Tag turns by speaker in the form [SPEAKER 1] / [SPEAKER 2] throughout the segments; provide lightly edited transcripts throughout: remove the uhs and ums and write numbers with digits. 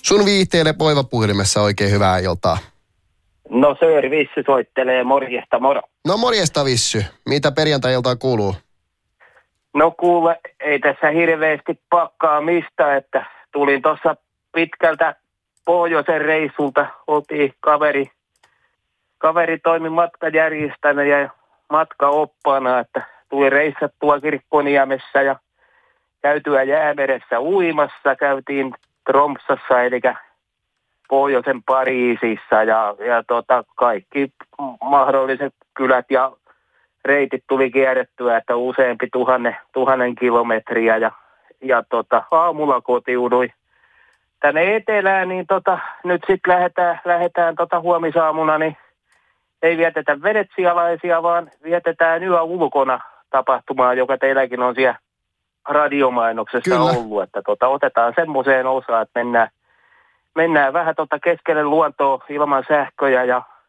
[SPEAKER 1] Sun viihteelle Poiva-puhelimessa oikein hyvää iltaa.
[SPEAKER 2] No Sööri Vissy soittelee, morjesta moro.
[SPEAKER 1] No morjesta Vissy, mitä perjantai-iltaan kuuluu?
[SPEAKER 2] No kuule, ei tässä hirveästi pakkaa mistä, että tulin tuossa pitkältä pohjoisen reissulta, oltiin kaveri toimi matkajärjestäjänä ja matkaoppaana, että tuli reissattua Kirkkoniemessä ja käytyä Jäämeressä uimassa, käytiin Tromssassa eli pohjoisen Pariisissa ja kaikki mahdolliset kylät ja reitit tuli kierrettyä, että useampi tuhannen kilometriä ja aamulla kotiuduin tänne etelään, niin nyt sitten lähdetään huomisaamuna, niin ei vietetä venetsialaisia, vaan vietetään yö ulkona tapahtumaa, joka teilläkin on siellä radiomainoksessa
[SPEAKER 1] Kyllä.
[SPEAKER 2] ollut, että otetaan semmoiseen osaan, että mennään vähän keskelle luontoa ilman sähköjä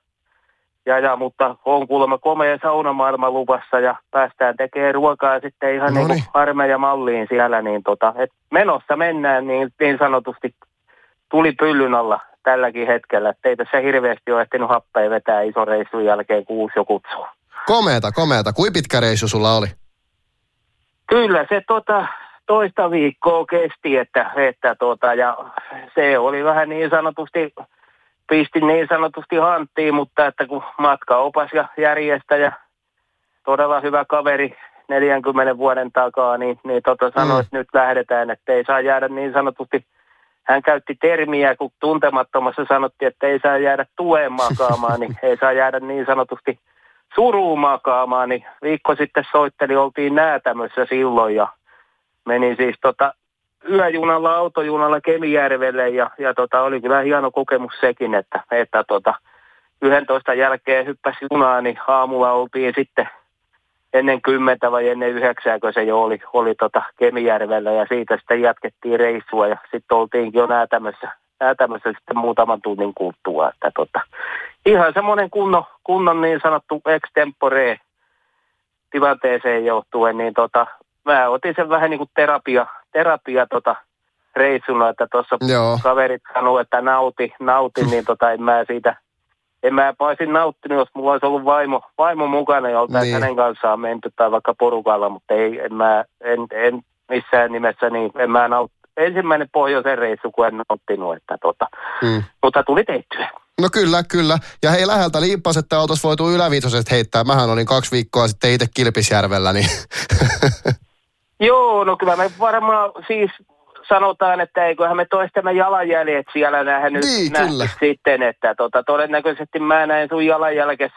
[SPEAKER 2] mutta on kuulemma komea saunamaailma luvassa ja päästään tekemään ruokaa sitten ihan niin kuin armeijamalliin siellä, niin et menossa mennään niin sanotusti tuli pyllyn alla tälläkin hetkellä, että ei tässä hirveästi ole ehtinyt happea vetää ison reissun jälkeen, kun uusi jo kutsuu.
[SPEAKER 1] Komeeta. Kuinka pitkä reissu sulla oli?
[SPEAKER 2] Kyllä se toista viikkoa kesti, että ja se oli vähän niin sanotusti, pistin niin sanotusti hanttiin, mutta että kun matkaopas ja järjestäjä, todella hyvä kaveri 40 vuoden takaa, niin sanoi, että nyt lähdetään, että ei saa jäädä niin sanotusti, hän käytti termiä, kun tuntemattomassa sanottiin, että ei saa jäädä tuen makaamaan, niin ei saa jäädä niin sanotusti suruun makaamaan, niin viikko sitten soitteli, oltiin Näätämössä silloin ja menin siis yöjunalla, autojunalla Kemijärvelle ja oli kyllä hieno kokemus sekin, että 11 jälkeen hyppäsi junaan, niin aamulla oltiin sitten ennen 10 vai ennen 9, kun se jo oli Kemijärvellä ja siitä sitten jatkettiin reissua ja sitten oltiinkin jo Näätämössä sitten muutaman tunnin kuluttua, että ihan semmoinen kunnon niin sanottu extempore tilanteeseen johtuen, niin mä otin sen vähän niin kuin terapia reissuna, että tuossa kaverit sanoi, että nauti, niin en mä olisin nauttinut, jos mulla olisi ollut vaimo mukana ja oltaisiin hänen kanssaan menty tai vaikka porukalla, mutta en missään nimessä, niin en mä ensimmäinen pohjoisen reissu, kun en nauttinut, että mutta tuli tehtyä.
[SPEAKER 1] No kyllä. Ja hei, läheltä liippas, että oltaisiin voitu Yläviitosesta heittää. Mähän olin 2 viikkoa sitten itse Kilpisjärvellä, niin...
[SPEAKER 2] Joo, no kyllä me varmaan siis sanotaan, että eiköhän me toistemme jalanjäljet siellä nähnyt sitten, että todennäköisesti mä näin sun jalanjälkes,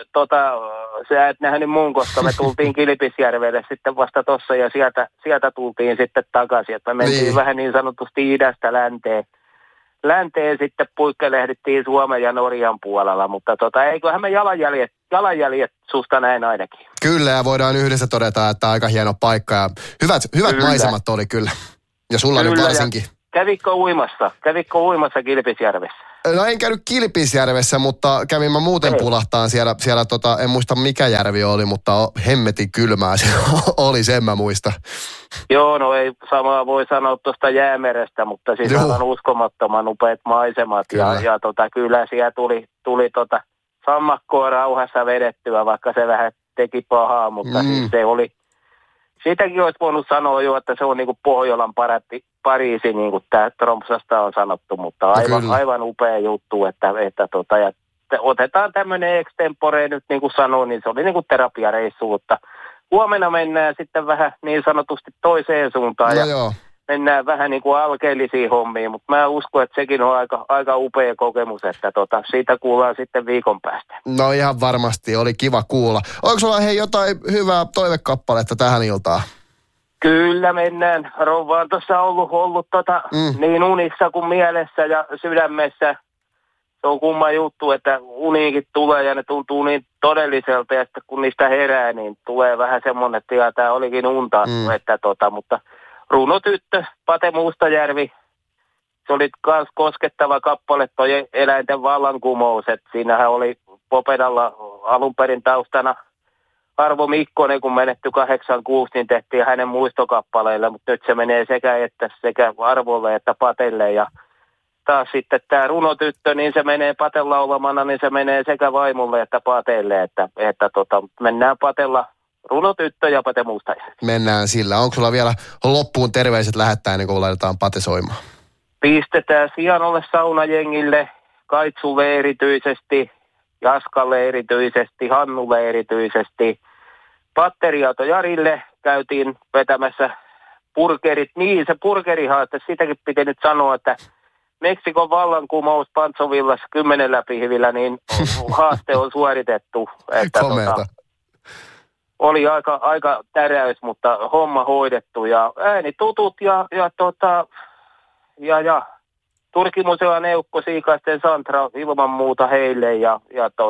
[SPEAKER 2] sä et nähnyt mun, koska me tultiin Kilpisjärvelle sitten vasta tossa ja sieltä tultiin sitten takaisin, että me mentiin vähän niin sanotusti idästä länteen sitten puikkelehdittiin Suomen ja Norjan puolella, mutta eiköhän me jalanjäljet susta näin ainakin.
[SPEAKER 1] Kyllä, ja voidaan yhdessä todeta, että aika hieno paikka ja hyvät maisemat oli kyllä. Ja sulla nyt varsinkin.
[SPEAKER 2] Kävikö uimassa Kilpisjärvessä?
[SPEAKER 1] No en käynyt Kilpisjärvessä, mutta kävin mä muuten pulahtaan siellä en muista mikä järvi oli, mutta hemmetin kylmää se oli, sen mä muista.
[SPEAKER 2] Joo, no ei samaa voi sanoa tuosta Jäämerestä, mutta siis on uskomattoman upeat maisemat ja kyllä siellä tuli sammakkoa rauhassa vedettyä, vaikka se vähän teki pahaa, mutta siis se oli, siitäkin olisi voinut sanoa jo, että se on niinku Pohjolan Pariisi, niin kuin tämä Tromssasta on sanottu, mutta aivan upea juttu, että ja otetaan tämmöinen extempore nyt niin kuin sanoin, niin se oli niin kuin terapiareissu, mutta huomenna mennään sitten vähän niin sanotusti toiseen suuntaan mennään vähän niin kuin alkeellisiin hommiin, mutta mä uskon, että sekin on aika upea kokemus, että siitä kuullaan sitten viikon päästä.
[SPEAKER 1] No ihan varmasti, oli kiva kuulla. Onko sulla jotain hyvää toivekappaletta tähän iltaan?
[SPEAKER 2] Kyllä mennään. Rouva on tuossa ollut niin unissa kuin mielessä ja sydämessä. Se on kumma juttu, että uniinkin tulee ja ne tuntuu niin todelliselta ja sitten kun niistä herää, niin tulee vähän semmoinen, että tämä olikin unta, mutta runotyttö, Pate Mustajärvi, se oli myös koskettava kappale toi eläinten vallankumous, että siinähän oli Popedalla alun perin taustana Arvo Mikkonen, kun menetty 86, niin tehtiin hänen muistokappaleille, mutta nyt se menee sekä Arvolle että Patelle ja taas sitten tämä runotyttö, niin se menee patelaulamana, niin se menee sekä vaimolle että pateelle, että mennään patella runotyttö ja Pate Mustajärvi.
[SPEAKER 1] Mennään sillä. Onko sulla vielä loppuun terveiset lähettää ennen kuin laitetaan Pate soimaan?
[SPEAKER 2] Pistetään Sianolle saunajengille, Kaitsulle erityisesti, Jaskalle erityisesti, Hannulle erityisesti. Patteriauto Jarille käytiin vetämässä burgerit. Niin, se burgerihaaste, sitäkin piti nyt sanoa, että Meksikon vallankumous Pantsovillassa 10 läpihivillä, niin haaste on suoritettu. Että oli aika täräys, mutta homma hoidettu ja ääni tutut ja Turkimuseon Eukko Siikaisten Santra ilman muuta heille ja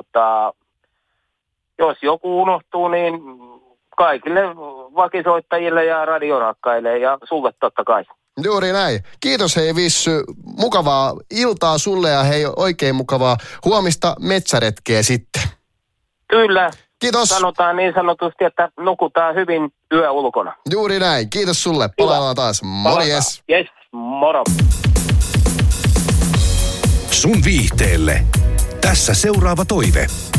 [SPEAKER 2] jos joku unohtuu, niin kaikille vakisoittajille ja radiorakkaille ja sulle totta kai.
[SPEAKER 1] Juuri näin. Kiitos hei Vissy. Mukavaa iltaa sulle ja hei oikein mukavaa huomista metsäretkeä sitten.
[SPEAKER 2] Kyllä.
[SPEAKER 1] Kiitos.
[SPEAKER 2] Sanotaan niin sanotusti, että nukutaan hyvin yö ulkona.
[SPEAKER 1] Juuri näin. Kiitos sulle. Palaillaan taas. Morjes.
[SPEAKER 2] Yes, moro.
[SPEAKER 3] Sun viihteelle. Tässä seuraava toive.